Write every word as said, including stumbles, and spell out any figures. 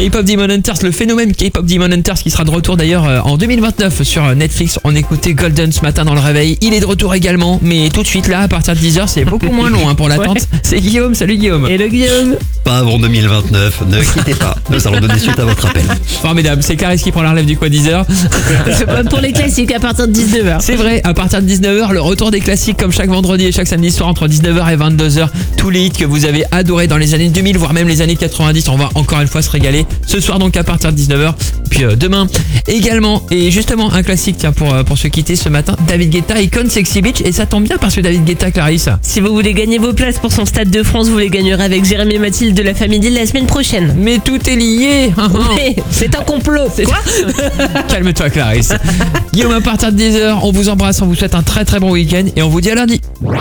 K-pop Demon Hunters, le phénomène K-pop Demon Hunters qui sera de retour d'ailleurs euh, en deux mille vingt-neuf sur Netflix. On écoutait Golden ce matin dans le réveil. Il est de retour également, mais tout de suite là, à partir de dix heures, c'est beaucoup moins long hein, pour l'attente. Ouais. C'est Guillaume, salut Guillaume. Et le Guillaume. Pas avant deux mille vingt-neuf, ne quittez pas. Nous allons donner suite à votre appel. Formidable, c'est Clarisse qui prend la relève du quoi dix heures. Pour les classiques à partir de dix-neuf heures. C'est vrai, à partir de dix-neuf heures, le retour des classiques comme chaque vendredi et chaque samedi soir entre dix-neuf heures et vingt-deux heures. Tous les hits que vous avez adorés dans les années deux mille, voire même les années quatre-vingt-dix. On va encore une fois se régaler. Ce soir donc à partir de dix-neuf heures. Puis euh, demain également. Et justement un classique tiens pour, euh, pour se quitter ce matin. David Guetta, Icon Sexy Beach. Et ça tombe bien parce que David Guetta, Clarisse. Si vous voulez gagner vos places pour son Stade de France, vous les gagnerez avec Jérémy et Mathilde de la famille Deal la semaine prochaine. Mais tout est lié. Oui, c'est un complot. Quoi? Calme-toi Clarisse. Guillaume, à partir de dix heures, on vous embrasse, on vous souhaite un très très bon week-end et on vous dit à lundi.